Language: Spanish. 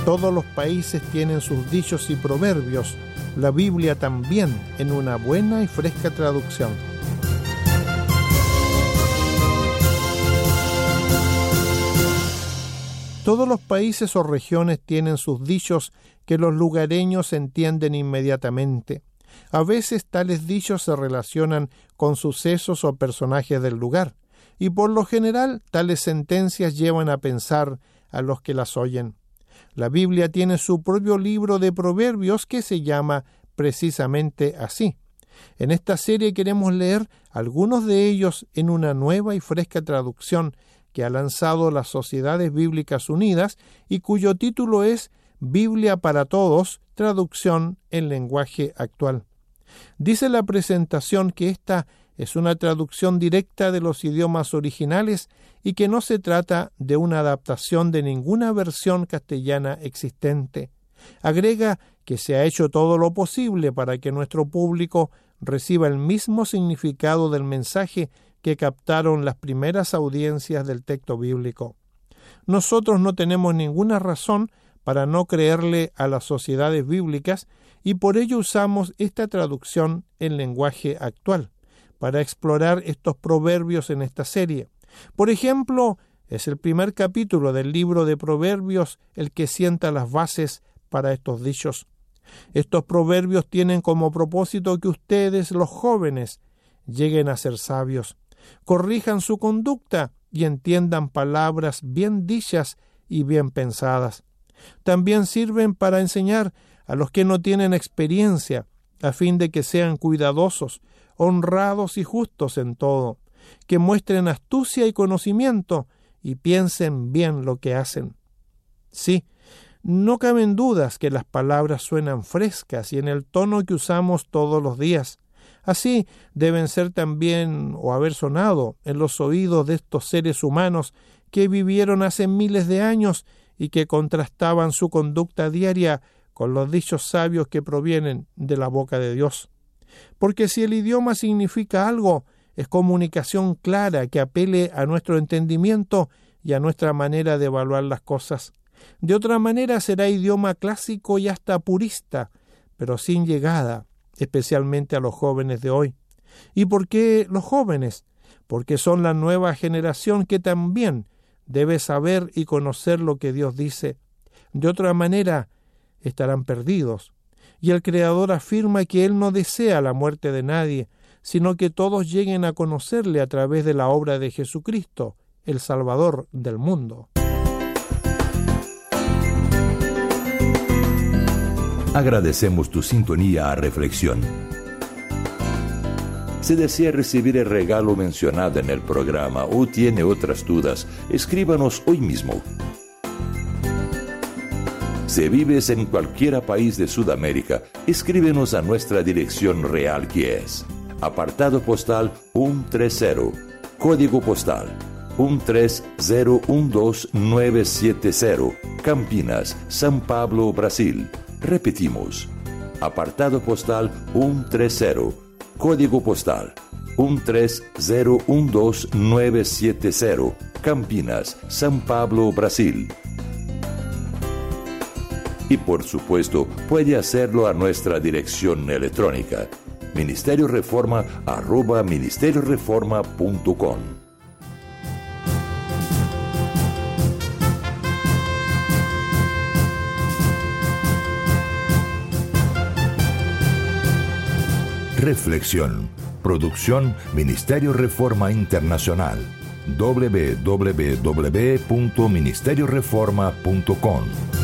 Todos los países tienen sus dichos y proverbios, la Biblia también, en una buena y fresca traducción. Todos los países o regiones tienen sus dichos que los lugareños entienden inmediatamente. A veces tales dichos se relacionan con sucesos o personajes del lugar, y por lo general tales sentencias llevan a pensar a los que las oyen. La Biblia tiene su propio libro de proverbios que se llama precisamente así. En esta serie queremos leer algunos de ellos en una nueva y fresca traducción que ha lanzado las Sociedades Bíblicas Unidas y cuyo título es Biblia para Todos, traducción en lenguaje actual. Dice la presentación que esta es una traducción directa de los idiomas originales y que no se trata de una adaptación de ninguna versión castellana existente. Agrega que se ha hecho todo lo posible para que nuestro público reciba el mismo significado del mensaje que captaron las primeras audiencias del texto bíblico. Nosotros no tenemos ninguna razón para no creerle a las sociedades bíblicas y por ello usamos esta traducción en lenguaje actual para explorar estos proverbios en esta serie. Por ejemplo, es el primer capítulo del libro de Proverbios el que sienta las bases para estos dichos. Estos proverbios tienen como propósito que ustedes, los jóvenes, lleguen a ser sabios, corrijan su conducta y entiendan palabras bien dichas y bien pensadas. También sirven para enseñar a los que no tienen experiencia, a fin de que sean cuidadosos, honrados y justos en todo, que muestren astucia y conocimiento y piensen bien lo que hacen. Sí, no caben dudas que las palabras suenan frescas y en el tono que usamos todos los días. Así deben ser también o haber sonado en los oídos de estos seres humanos que vivieron hace miles de años y que contrastaban su conducta diaria con los dichos sabios que provienen de la boca de Dios. Porque si el idioma significa algo, es comunicación clara que apele a nuestro entendimiento y a nuestra manera de evaluar las cosas. De otra manera será idioma clásico y hasta purista, pero sin llegada, especialmente a los jóvenes de hoy. ¿Y por qué los jóvenes? Porque son la nueva generación que también debe saber y conocer lo que Dios dice. De otra manera, estarán perdidos. Y el Creador afirma que Él no desea la muerte de nadie, sino que todos lleguen a conocerle a través de la obra de Jesucristo, el Salvador del mundo. Agradecemos tu sintonía a Reflexión. Si desea recibir el regalo mencionado en el programa o tiene otras dudas, escríbanos hoy mismo. Si vives en cualquier país de Sudamérica, escríbenos a nuestra dirección real que es apartado postal 130, código postal 13012970, Campinas, São Paulo, Brasil. Repetimos, apartado postal 130, código postal 13012970, Campinas, São Paulo, Brasil. Y por supuesto, puede hacerlo a nuestra dirección electrónica, ministerioreforma@ministerioreforma.com. Reflexión. Producción Ministerio Reforma Internacional. www.ministerioreforma.com